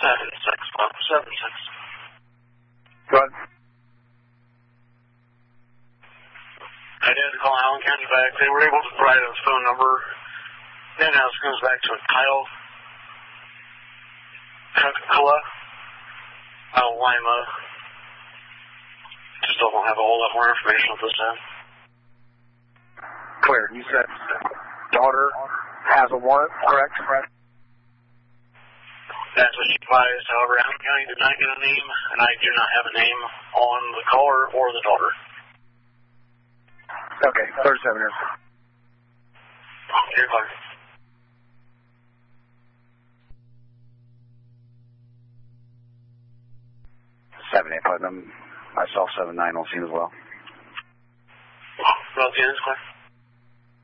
Go ahead. I did call Allen County back. They were able to provide a phone number. Then house goes back to Kyle Coca-Cola out of Lima. Just don't have a whole lot more information at this time. Clear. You said daughter has a warrant, correct? That's what she advised. However, Allen County did not get a name, and I do not have a name on the caller or the daughter. Okay, 37 years. You're clear. Putnam, myself 7-9 on scene as well. Well, the end is clear.